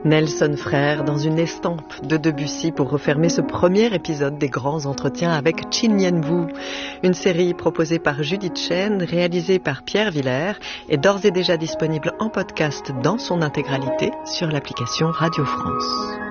Nelson Frère dans une estampe de Debussy pour refermer ce premier épisode des grands entretiens avec Chin Yen Wu. Une série proposée par Judith Chen, réalisée par Pierre Villers et d'ores et déjà disponible en podcast dans son intégralité sur l'application Radio France.